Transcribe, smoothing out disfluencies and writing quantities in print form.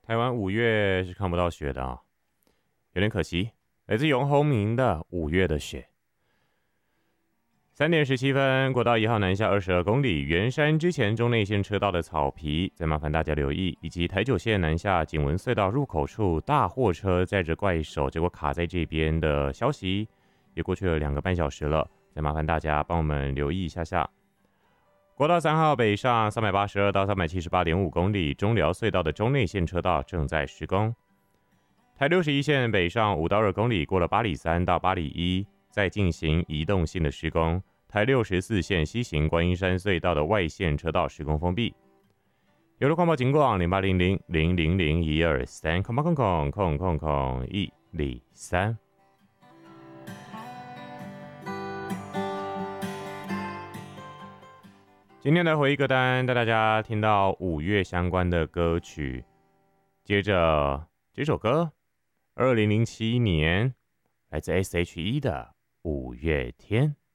台湾5月是看不到雪的啊，有点可惜。来自永鸿明的《5月的雪》。3点17分，国道1号南下22公里，圆山之前中内线车道的草皮，再麻烦大家留意，以及台九线南下景文隧道入口处大货车载着怪手，结果卡在这边的消息，也过去了2个半小时了，再麻烦大家帮我们留意一下下。国道3号北上382到378.5公里，中寮隧道的中内线车道正在施工。台61线北上5到2公里，过了8里3到8里1，在进行移动性的施工。台64线西行观音山隧道的外线车道施工封闭。有了广播警广08000001230100123。今天的回忆歌单带大家听到5月相关的歌曲，接着这首歌2007年来自 SHE 的《五月天》。